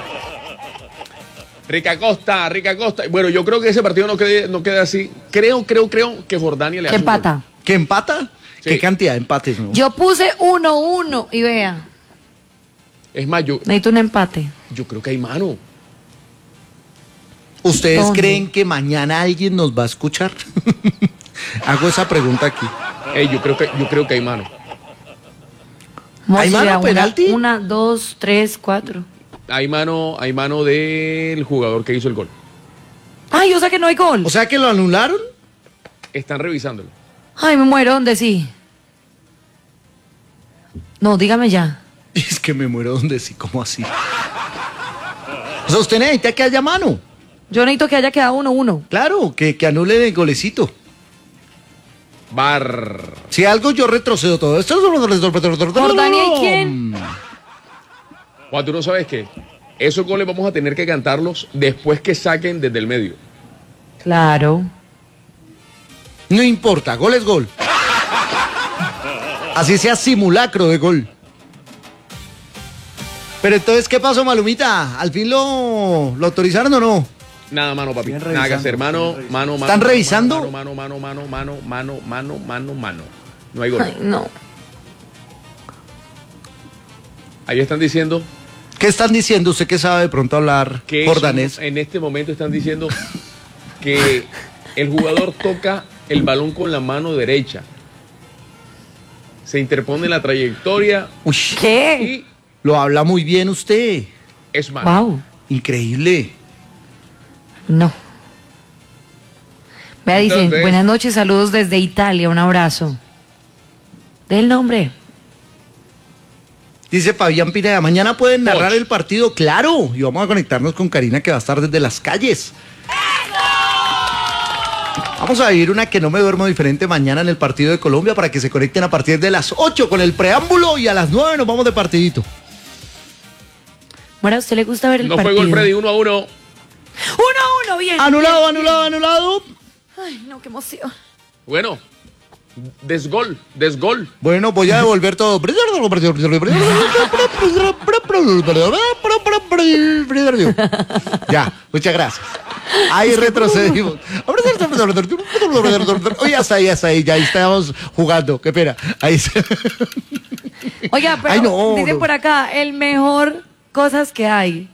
Rica Costa. Bueno, yo creo que ese partido no queda así. Creo que Jordania le hace ¿Qué empata? ¿Qué empata? Sí. ¿Qué cantidad de empates? No? Yo puse 1-1 y vea, Es más, yo necesito un empate. creo que hay mano. ¿Ustedes ¿Dónde? creen que mañana alguien nos va a escuchar? Hago esa pregunta aquí. Yo creo que hay mano. ¿Hay mano, penalti? 1, 2, 3, 4. Hay mano del jugador que hizo el gol. Ay, o sea que no hay gol. O sea que lo anularon. Están revisándolo. Ay, me muero, ¿dónde sí? No, dígame ya. Es que me muero donde sí, ¿cómo así? O sea, usted necesita que haya mano. Yo necesito que haya quedado 1-1. Claro, que anulen el golecito. Bar. Si algo yo retrocedo todo esto. ¿Jordania y quién? Juan, tú no sabes qué. Esos goles vamos a tener que cantarlos después que saquen desde el medio. Claro. No importa, gol es gol. Así sea simulacro de gol. Pero entonces, ¿qué pasó, Malumita? ¿Al fin lo autorizaron o no? Nada, mano, papi. Nada que hacer, mano. ¿Están revisando? Mano. No hay gol. Ay, no. Ahí están diciendo ¿Qué están diciendo? ¿Usted que sabe de pronto hablar que jordanés? en este momento están diciendo que el jugador toca el balón con la mano derecha. Se interpone en la trayectoria. Uy, ¿Qué? lo habla muy bien usted. Es mano. Wow. Increíble. No. Vea, dice, Entonces- buenas noches, saludos desde Italia, un abrazo. Del nombre. Dice Fabián Pineda, mañana pueden narrar Och. el partido, claro. Y vamos a conectarnos con Karina, que va a estar desde las calles. Vamos a vivir una que no me duermo diferente mañana en el partido de Colombia, para que se conecten a partir de las 8 con el preámbulo, y a las 9 nos vamos de partidito. Bueno, ¿a usted le gusta ver el No partido? fue gol, Freddy, 1-1. 1-1, bien. Anulado, bien, anulado, anulado. bien. Ay, no, qué emoción. Bueno, desgol. Bueno, voy a devolver todo. Ya, muchas gracias. Ahí retrocedimos. Oye, hasta ahí, ya estamos jugando. Qué pena. Ahí se... Oiga, pero Ay, no, dicen no. por acá, el mejor cosas que hay.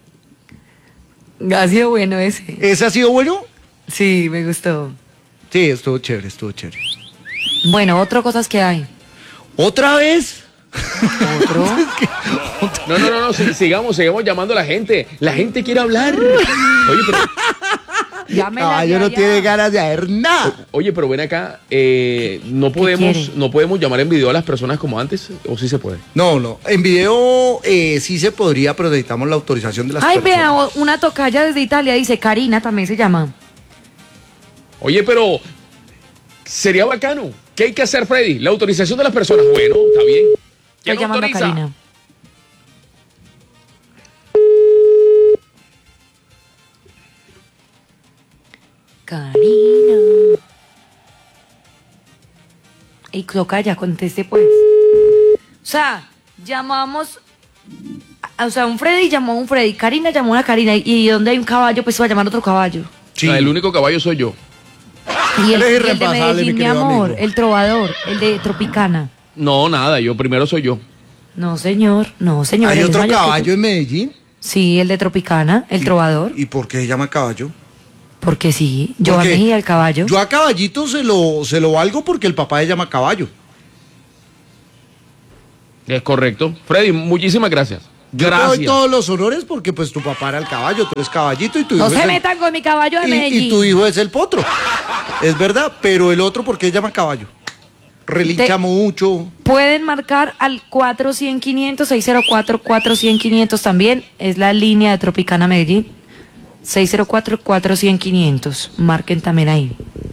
Ha sido bueno ese. ¿Ese ha sido bueno? Sí, me gustó. Sí, estuvo chévere, estuvo chévere. Bueno, otro cosas que hay. ¿Otra vez? Otro. No, sigamos llamando a la gente. La gente quiere hablar. Oye, pero, Llámela Yo ya, no ya. tiene ganas de hacer nada. oye, pero ven acá. No quiere? podemos llamar en video a las personas como antes, o sí se puede. No. En video sí se podría, pero necesitamos la autorización de las Ay, personas. vea, una tocaya desde Italia dice, Karina también se llama. Oye, pero sería bacano. ¿Qué hay que hacer, Freddy? La autorización de las personas. Bueno, está bien. ¿Quién Estoy llamando a autoriza? Karina. Karina. Y tocaya, conteste pues. O sea, llamamos... O sea, un Freddy llamó a un Freddy, Karina llamó a una Karina, y donde hay un caballo, pues se va a llamar otro caballo. Sí. No, el único caballo soy yo. Y el Eres de irreemplazable, Medellín, mi querido amor, amigo. el trovador, el de Tropicana. No, nada, yo primero soy yo. No, señor, no, señor. ¿Hay él es otro mayor que caballo tú. en Medellín? Sí, el de Tropicana, el trovador. ¿Y por qué se llama caballo? Porque sí, Joan Porque Mejía, el caballo. Yo a Caballito se lo valgo porque el papá se llama Caballo. Es correcto. Freddy, muchísimas gracias. Yo te Gracias. doy todos los honores porque pues tu papá era el caballo, tú eres Caballito y tu hijo No es se el- metan con mi caballo de Medellín. y tu hijo es el potro. Es verdad, pero el otro, ¿por qué se llama caballo? Relincha mucho. Pueden marcar al 400-500, 604-400-500 también. Es la línea de Tropicana Medellín. 604-400-500. Marquen también ahí.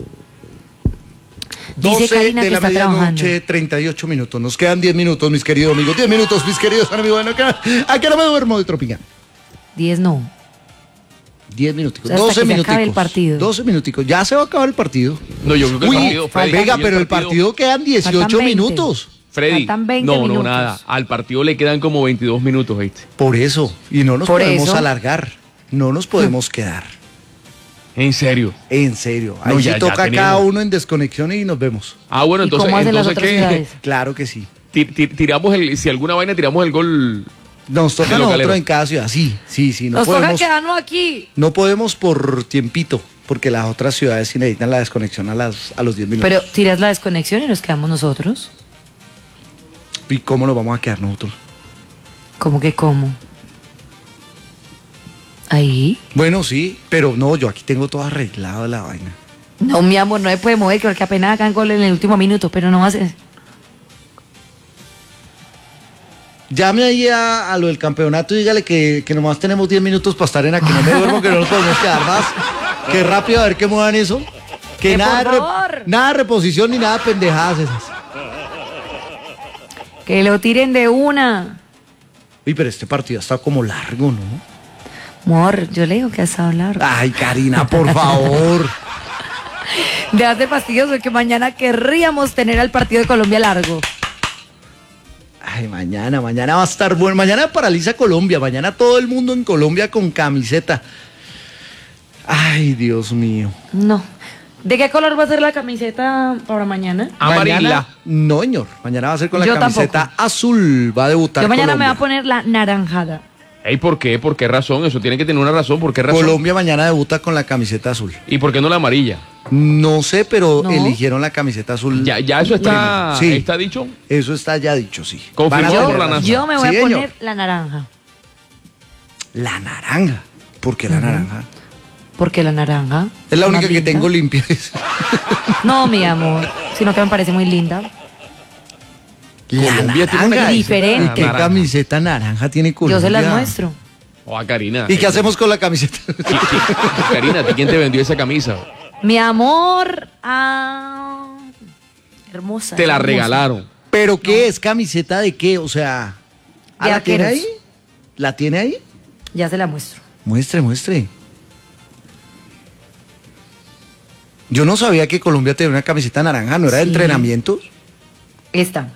Dice 12 Karina de que la está trabajando. medianoche, 38 minutos. Nos quedan 10 minutos, mis queridos amigos. 10 minutos, mis queridos amigos. Bueno, ¿a qué no me duermo de Tropicana? 10 no. 10 minuticos. Hasta que 12 se minuticos. acabe el partido. 12 minuticos. Ya se va a acabar el partido. No, yo creo que el Uy, partido, Freddy, venga, y pero el partido quedan 18 Faltan 20. minutos. Freddy, Faltan 20 no, minutos. nada. Al partido le quedan como 22 minutos, ¿viste? Por eso. Y no nos Por podemos eso. alargar. No nos podemos quedar. En serio. En serio. No, Ahí ya- sí ya toca tenemos. cada uno en desconexión y nos vemos. Ah, bueno, ¿Y entonces, cómo hacen las entonces otras ¿qué? ciudades? Claro que sí. Tiramos el, si alguna vaina tiramos el gol. Nos toca a El localero. nosotros en cada ciudad. Sí, sí, sí. No Nos toca podemos, quedarnos aquí. no podemos por tiempito, porque las otras ciudades sí necesitan la desconexión a los 10 minutos. Pero tiras la desconexión y nos quedamos nosotros. ¿Y cómo nos vamos a quedar nosotros? ¿Cómo que cómo? Ahí. Bueno, sí, pero no, yo aquí tengo todo arreglado la vaina. No, mi amor, no se puede mover, porque apenas hagan gol en el último minuto, pero no hace. Llame ahí a lo del campeonato y dígale que nomás tenemos 10 minutos para estar en aquí. No me duermo, que no nos podemos quedar más. Que rápido, a ver que muevan eso. Que Que nada, por favor. nada de reposición ni nada de pendejadas esas. Que lo tiren de una. Uy, pero este partido está como largo, ¿no? Amor, yo le digo que has hablado. Ay, Karina, por favor. Dejas de fastidioso que mañana querríamos tener al partido de Colombia largo. Ay, mañana va a estar bueno. Mañana paraliza Colombia. Mañana todo el mundo en Colombia con camiseta. Ay, Dios mío. No. ¿De qué color va a ser la camiseta para mañana? Amarilla. Mañana, no, señor. Mañana va a ser con la Yo camiseta azul. Va a debutar Yo mañana Colombia. me voy a poner la naranjada. Ey, ¿por qué? ¿Por qué razón? Eso tiene que tener una razón. ¿Por qué razón? Colombia mañana debuta con la camiseta azul. ¿Y por qué no la amarilla? No sé, pero No. eligieron la camiseta azul. Ya eso está, Sí. está dicho. Eso está ya dicho, sí. Confirmado Van a por tener la razón. NASA. Yo me voy Sí, a poner señor. la naranja. La naranja. ¿Por qué la naranja? ¿Por qué la naranja? Es la Más única que linda. tengo limpia. No, mi amor. Sino que me parece muy linda. La Colombia tiene naranja. una diferente. ¿Qué Naranja. camiseta naranja tiene Colombia? Yo se las muestro. Oh, Karina. ¿Y qué hacemos con la camiseta? Karina, ¿a ti quién te vendió esa camisa? Mi amor. Hermosa. Te la hermosa. regalaron. ¿Pero qué es? ¿Camiseta de qué? O sea, De ¿la tiene vaqueros. ahí? ¿La tiene ahí? Ya se la muestro. Muestre. Yo no sabía que Colombia tenía una camiseta naranja, ¿no era de Sí. entrenamientos? Esta.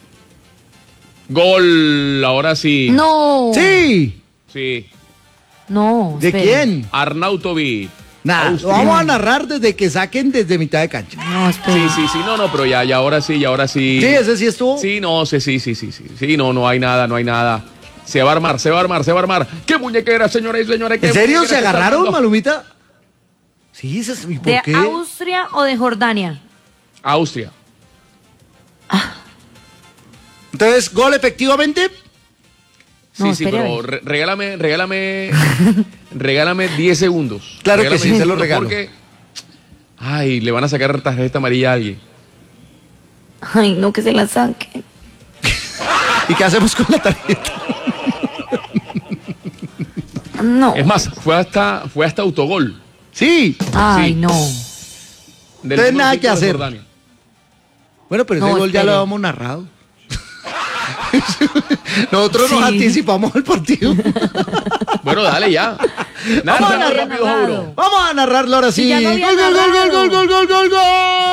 Gol, ahora sí. No. Sí. Sí. No. ¿De espere. quién? Arnautovic. Nada, lo Austria. vamos a narrar desde que saquen desde mitad de cancha. No, espere. Sí, no, pero ya ahora sí, Sí, ese sí estuvo. Sí, no, sí. Sí, no hay nada. Se va a armar. ¡Qué muñequera, señoras y señores! qué ¿En serio muñequera se está agarraron, dando! Malumita? Sí, ¿y por ¿De qué? Austria o de Jordania? Austria. Entonces, ¿gol efectivamente? Sí, No, sí, espere, pero a ver. regálame 10 segundos. Claro que Regálame sí, 10 se lo segundos regalo. Porque, ay, le van a sacar tarjeta amarilla a alguien. Ay, no, que se la saque. ¿Y qué hacemos con la tarjeta? No. Es más, fue hasta autogol. Sí. Ay, sí. no. Del Entonces, número nada 5 que de hacer. Jordania. Bueno, pero ese No, gol ya espere. lo habíamos narrado. Nosotros nos Sí. anticipamos al partido. Bueno, dale ya. Nada, Vamos a nada, narrar. rápido, Jauro. Vamos a narrarlo ahora sí. Sí, ya lo había Gol, gol, gol, narrado. gol, gol, gol, gol, gol.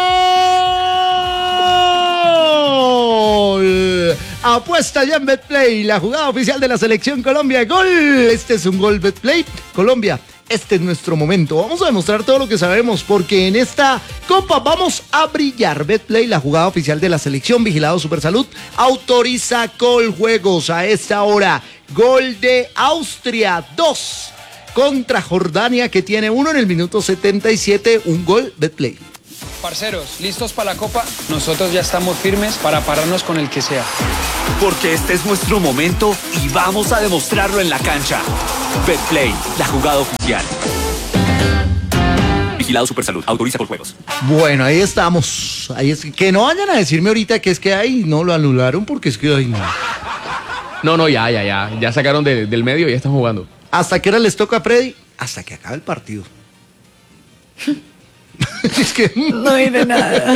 Apuesta ya en Betplay, la jugada oficial de la selección Colombia. Gol. Este es un gol Betplay. Colombia este es nuestro momento. Vamos a demostrar todo lo que sabemos porque en esta copa vamos a brillar. Betplay, la jugada oficial de la selección, vigilado Supersalud, autoriza Coljuegos a esta hora. Gol de Austria, 2 contra Jordania, que tiene 1 en el minuto 77, un gol Betplay. Parceros, ¿listos para la Copa? Nosotros ya estamos firmes para pararnos con el que sea. Porque este es nuestro momento y vamos a demostrarlo en la cancha. Betplay, la jugada oficial. Vigilado Supersalud, autoriza Coljuegos. Bueno, ahí estamos. Ahí es que no vayan a decirme ahorita que es que ahí no lo anularon porque es que ahí no. No, ya sacaron del medio y ya están jugando. ¿Hasta qué hora les toca a Freddy? Hasta que acabe el partido. Es que no diré nada.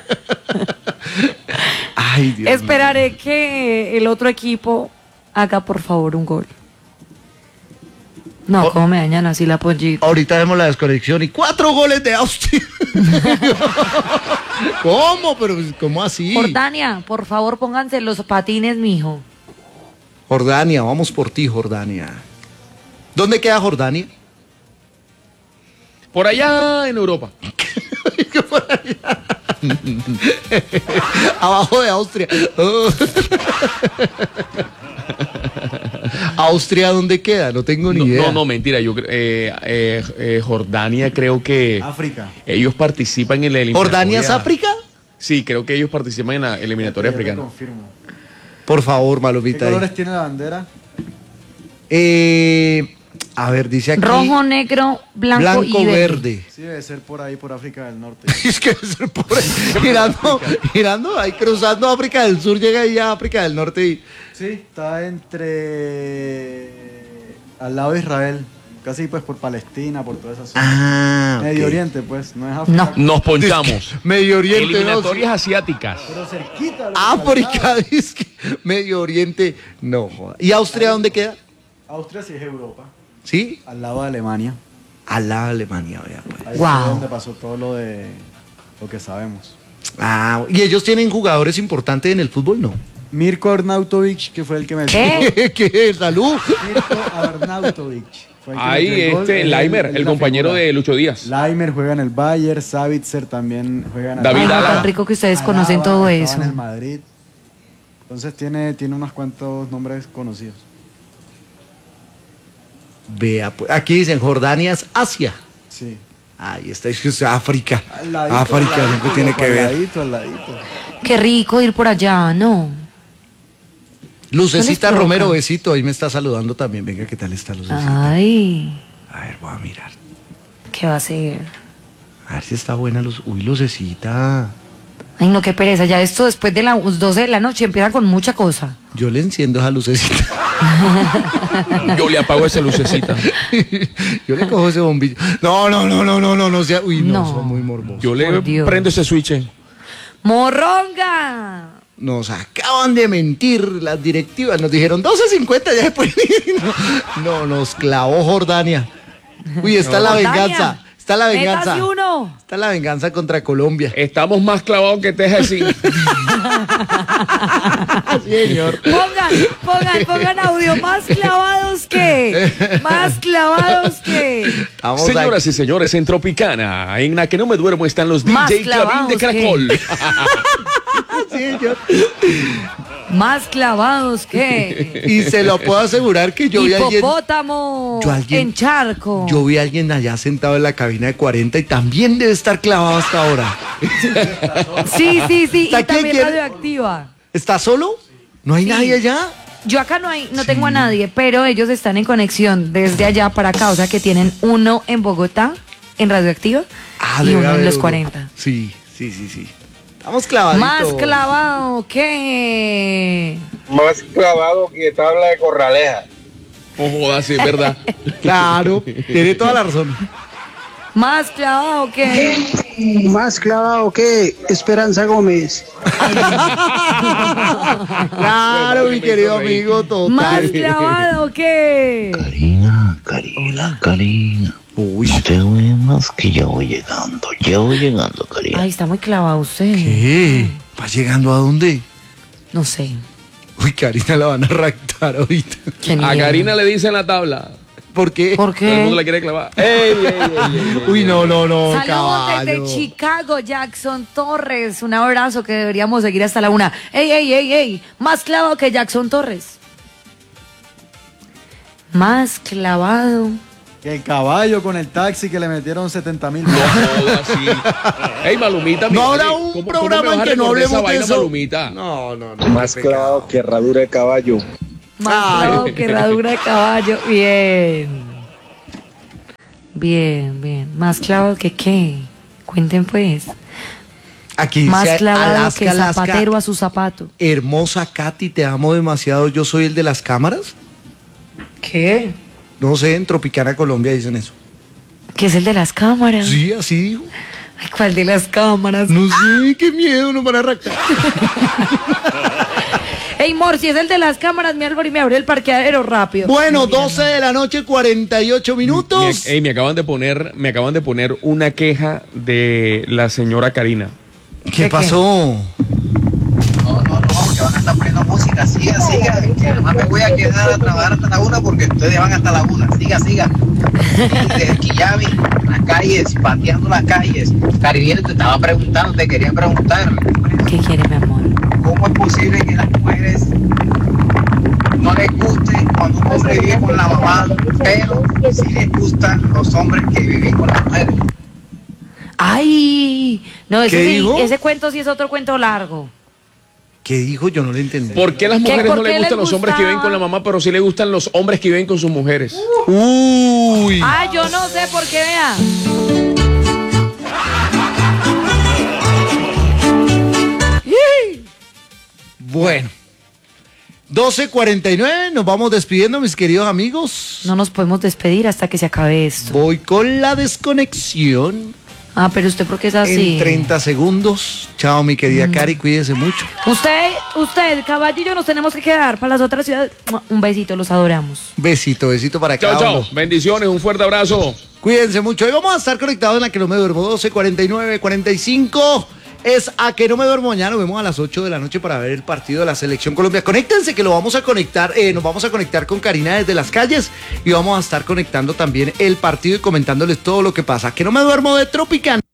Ay, Dios Esperaré que el otro equipo haga por favor un gol. No, ¿cómo me dañan así la pollita? Ahorita vemos la desconexión y 4 goles de Austria. ¿Cómo? Pero ¿cómo así? Jordania, por favor pónganse los patines, mijo. Jordania, vamos por ti, Jordania. ¿Dónde queda Jordania? Por allá en Europa. Por allá. Abajo de Austria. ¿Austria dónde queda? No tengo ni idea. No, mentira. Jordania creo que... África. Ellos participan en la eliminatoria. ¿Jordania es África? Sí, creo que ellos participan en la eliminatoria africana. Confirmo. Por favor, Malomita. ¿Qué colores tiene la bandera? A ver, dice aquí... Rojo, negro, blanco y verde. Sí, debe ser por ahí, por África del Norte. Es que debe ser por ahí. Girando, ahí cruzando África del Sur, llega ahí a África del Norte y... Sí, está al lado de Israel. Casi pues por Palestina, por toda esa zona. Medio Oriente, pues, no es África. No. Nos ponchamos. Medio Oriente. Eliminatorias asiáticas. Pero cerquita. África, dice que Medio Oriente, no joda. ¿Y Austria dónde queda? Austria sí es Europa. ¿Sí? Al lado de Alemania. Al lado de Alemania, vea pues. Ahí fue donde pasó todo lo que sabemos. ¿Y ellos tienen jugadores importantes en el fútbol? No. Mirko Arnautovic, que fue el que me... ¿Qué? ¿Salud? Mirko Arnautovic. Ahí Laimer, el compañero de Lucho Díaz. Laimer juega en el Bayern, Savitzer también juega en el David Alaba. Tan rico que ustedes conocen todo eso. En el Madrid. Entonces tiene unos cuantos nombres conocidos. Vea, pues, aquí dicen Jordania es Asia. Sí. Ahí está, es que es África. África siempre tiene que ver. Al ladito. Qué rico ir por allá, ¿no? Lucecita Romero, besito, ahí me está saludando también. Venga, ¿qué tal está Lucecita? Ay. A ver, voy a mirar. ¿Qué va a ser? A ver si está buena luz. Uy, Lucecita. Ay, no, qué pereza. Ya esto después de las 12 de la noche empieza con mucha cosa. Yo le enciendo esa lucecita. Yo le apago esa lucecita. Yo le cojo ese bombillo. No sea. Uy, no, son muy morbosos. Yo le prendo ese switch. ¡Morronga! Nos acaban de mentir las directivas. Nos dijeron 12:50 ya después. No, nos clavó Jordania. Uy, está la venganza. Está la venganza. Está la venganza contra Colombia. Estamos más clavados que Teja así. Señor. Pongan audio. Más clavados que. Señoras y señores, en Tropicana, en la que no me duermo, están los Más DJ Clavín de Caracol. Señor. Más clavados que. Y se lo puedo asegurar que yo vi a alguien. Hipopótamo en charco. Yo vi a alguien allá sentado en la cabina de 40 y también debe estar clavado hasta ahora. Sí. Y también quiere? radioactiva. ¿Está solo? ¿No hay nadie allá? Yo acá no tengo a nadie, pero ellos están en conexión desde allá para acá, o sea que tienen uno en Bogotá, en radioactiva, y uno en los 40. Sí. Estamos clavaditos. Más clavado que. Más clavado que tabla de corraleja. No jodas, sí, es verdad. Claro, tiene toda la razón. Más clavado que. Más clavado que Esperanza Gómez. Claro, mi querido amigo, total. Más clavado que. Karina. Uy. No te duermas que ya voy llegando, Karina. Ay, está muy clavado usted. ¿Qué? ¿Va llegando a dónde? No sé. Uy, Karina la van a raptar ahorita. A Karina le dicen la tabla. ¿Por qué? ¿Por qué? Todo el mundo la quiere clavar. ¡Ey, ey, ey! Uy, no, Saludos caballo. desde Chicago, Jackson Torres. Un abrazo que deberíamos seguir hasta la 1. ¡Ey, ey, ey, ey! Más clavado que Jackson Torres. Más clavado. Que el caballo con el taxi que le metieron 70,000. No jodas, sí. Ey, Malumita. No habrá oye, un ¿cómo programa me vas en a que no recordar esa hablemos de vaina, eso? Malumita? No. Más clavado que herradura de caballo. Más clavado que herradura de caballo. Bien. Bien. Más clavado que qué. Cuenten pues. Aquí Más dice clavado Alaska, que zapatero a su zapato. Hermosa Katy, te amo demasiado. Yo soy el de las cámaras. ¿Qué? No sé, en Tropicana, Colombia dicen eso. ¿Qué es el de las cámaras? Sí, así digo. Ay, ¿cuál de las cámaras? No sé, qué miedo, no van a arrancar. Ey, Mor, si es el de las cámaras, mi árbol y me abre el parqueadero rápido. Bueno, 12 de la noche, 48 minutos. Me acaban de poner una queja de la señora Karina. ¿Qué pasó? Que van a estar poniendo música, siga, que además me voy a quedar a trabajar hasta la 1 porque ustedes van hasta la 1, siga. Y desde Quillami, las calles, pateando las calles. Caribiano, te estaba preguntando, te quería preguntar. ¿Qué quiere, mi amor? ¿Cómo es posible que las mujeres no les guste cuando un hombre vive con la mamá, pero sí les gustan los hombres que viven con las mujeres? Ay, no, ¿Qué dijo? ese cuento sí es otro cuento largo. ¿Qué dijo? Yo no le entendí. ¿Por qué a las mujeres ¿Por no qué les les gustan los hombres que viven gustaba? con la mamá, pero sí les gustan los hombres que viven con sus mujeres? Uy. Ah, yo no sé por qué, vea. Bueno. 12:49, nos vamos despidiendo, mis queridos amigos. No nos podemos despedir hasta que se acabe esto. Voy con la desconexión. Ah, pero usted, ¿por qué es así? En 30 segundos. Chao, mi querida Cari, cuídese mucho. Usted, caballo y yo nos tenemos que quedar para las otras ciudades. Un besito, los adoramos. Besito para cada Chao. uno. Bendiciones, un fuerte abrazo. Cuídense mucho. Hoy vamos a estar conectados en La Que No Me Duermo. 12:49, 45. Es A Que No Me Duermo. Mañana nos vemos a las 8 de la noche para ver el partido de la Selección Colombia. Conéctense que lo vamos a conectar. Nos vamos a conectar con Karina desde las calles y vamos a estar conectando también el partido y comentándoles todo lo que pasa. Que no me duermo de Tropicana.